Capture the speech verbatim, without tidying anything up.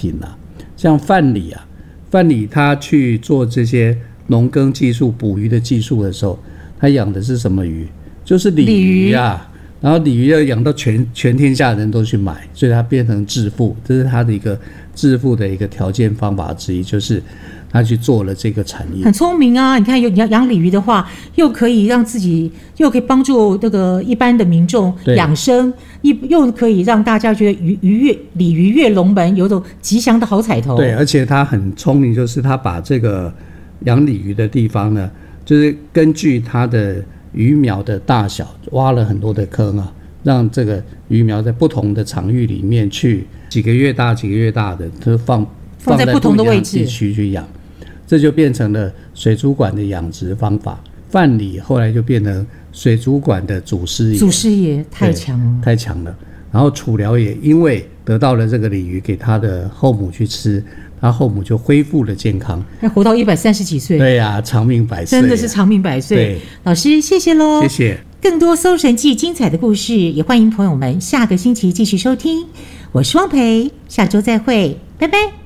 品啊，像范蠡啊，范蠡他去做这些农耕技术、捕鱼的技术的时候，他养的是什么鱼？就是鲤鱼啊。然后鲤鱼要养到全全天下人都去买，所以他变成致富，这是他的一个致富的一个条件方法之一，就是他去做了这个产业。 很聪明啊！你看，你要养鲤鱼的话，又可以让自己，又可以帮助这个一般的民众养生，又可以让大家觉得鱼鱼跃鲤鱼跃龙门，有种吉祥的好彩头。 对，而且他很聪明，就是他把这个养鲤鱼的地方呢，就是根据他的鱼苗的大小，挖了很多的坑啊，让这个鱼苗在不同的场域里面去，几个月大、几个月大的，都放放在不同的位置地区去养，这就变成了水族馆的养殖方法。范蠡后来就变成水族馆的祖师爷， 祖师爷太强了， 太强了。然后楚辽也因为得到了这个鲤鱼给他的后母去吃，他后母就恢复了健康， 还活到一百三十几岁。 对呀、啊，长命百岁、啊， 真的是长命百岁。 对， 老师谢谢喽， 谢谢。 更多《搜神记》精彩的故事，也欢迎朋友们下个星期继续收听。我是汪培，下周再会，拜拜。